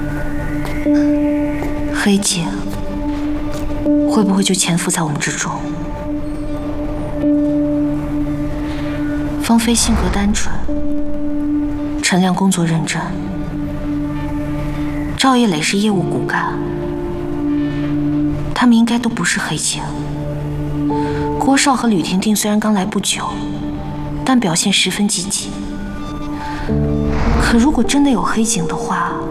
黑姐会不会就潜伏在我们之中？芳菲性格单纯，陈亮工作认真，赵叶磊是业务骨干，他们应该都不是黑警。郭少和吕婷婷虽然刚来不久，但表现十分积极。可如果真的有黑警的话，